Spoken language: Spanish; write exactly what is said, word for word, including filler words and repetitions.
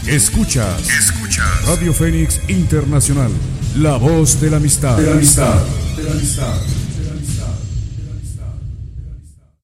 Escuchas, escuchas Radio Fénix Internacional, la voz de la amistad. De la amistad. De la amistad. De la amistad.